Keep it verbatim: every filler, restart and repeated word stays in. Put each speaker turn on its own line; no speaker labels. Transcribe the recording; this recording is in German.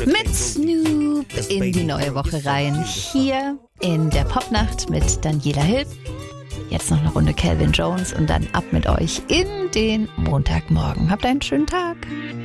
mit Snoop in die neue Woche rein. Hier in der Popnacht mit Daniela Hilf. Jetzt noch eine Runde Calvin Jones und dann ab mit euch in den Montagmorgen. Habt einen schönen Tag.